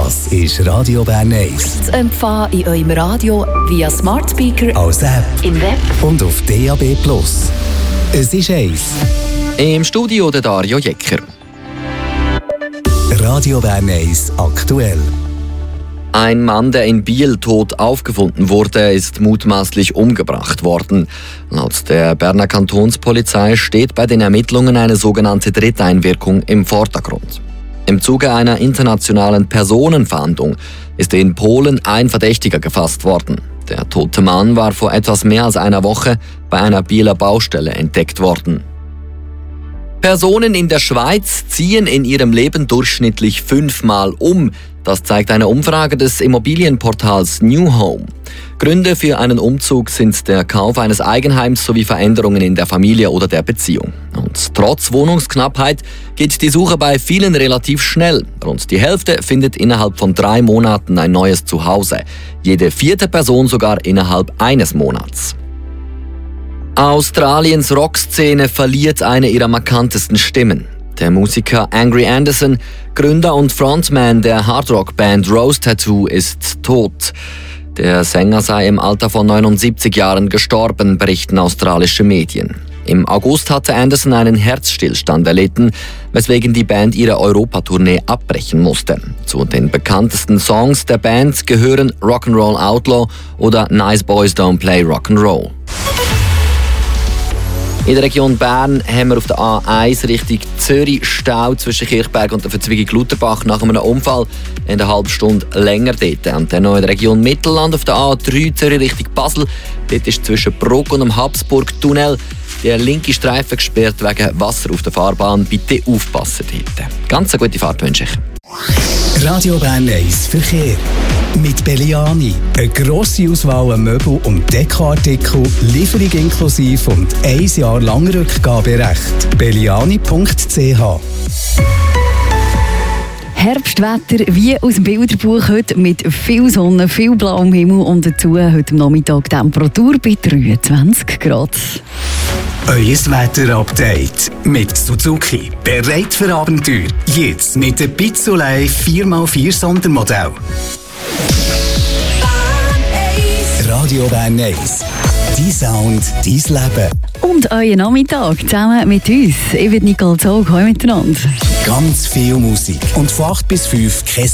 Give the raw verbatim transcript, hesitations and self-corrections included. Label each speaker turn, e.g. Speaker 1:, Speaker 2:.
Speaker 1: Das ist Radio Bern eins.
Speaker 2: Zu empfangen in eurem Radio via Smart Speaker,
Speaker 1: als App
Speaker 2: im Web
Speaker 1: und auf D A B Plus. Es ist eins.
Speaker 3: Im Studio der Dario Jecker.
Speaker 1: Radio Bern eins aktuell.
Speaker 3: Ein Mann, der in Biel tot aufgefunden wurde, ist mutmaßlich umgebracht worden. Laut der Berner Kantonspolizei steht bei den Ermittlungen eine sogenannte Dritteinwirkung im Vordergrund. Im Zuge einer internationalen Personenfahndung ist in Polen ein Verdächtiger gefasst worden. Der tote Mann war vor etwas mehr als einer Woche bei einer Bieler Baustelle entdeckt worden. Personen in der Schweiz ziehen in ihrem Leben durchschnittlich fünfmal um. Das zeigt eine Umfrage des Immobilienportals New Home. Gründe für einen Umzug sind der Kauf eines Eigenheims sowie Veränderungen in der Familie oder der Beziehung. Und trotz Wohnungsknappheit geht die Suche bei vielen relativ schnell. Rund die Hälfte findet innerhalb von drei Monaten ein neues Zuhause. Jede vierte Person sogar innerhalb eines Monats. Australiens Rockszene verliert eine ihrer markantesten Stimmen. Der Musiker Angry Anderson, Gründer und Frontman der Hardrock-Band Rose Tattoo, ist tot. Der Sänger sei im Alter von neunundsiebzig Jahren gestorben, berichten australische Medien. Im August hatte Anderson einen Herzstillstand erlitten, weswegen die Band ihre Europatournee abbrechen musste. Zu den bekanntesten Songs der Band gehören Rock'n'Roll Outlaw oder Nice Boys Don't Play Rock'n'Roll. In der Region Bern haben wir auf der A eins Richtung Zürich Stau zwischen Kirchberg und der Verzweigung Lutherbach nach einem Unfall in einer halben Stunde länger dort. Und dann noch in der Region Mittelland auf der A drei Zürich Richtung Basel. Dort ist zwischen Bruck und dem Habsburg-Tunnel der linke Streifen gesperrt wegen Wasser auf der Fahrbahn. Bitte aufpassen dort. Ganz eine gute Fahrt wünsche ich.
Speaker 1: Radio Bern eins Verkehr. Mit Belliani. Eine grosse Auswahl an Möbel- und Dekoartikel, Lieferung inklusive und ein Jahr lang Rückgaberecht. belliani punkt c h.
Speaker 4: Herbstwetter wie aus dem Bilderbuch heute mit viel Sonne, viel blauem Himmel und dazu heute Nachmittag Temperatur bei dreiundzwanzig Grad.
Speaker 1: Euer Wetter-Update mit Suzuki. Bereit für Abenteuer. Jetzt mit dem Pizzolei vier mal vier Sondermodell. Radio Bern eins. Dein Sound, dein Leben.
Speaker 4: Und euer Nachmittag zusammen mit uns. Ich bin Nicole Zog. Hallo miteinander.
Speaker 1: Ganz viel Musik. Und von acht bis fünf kein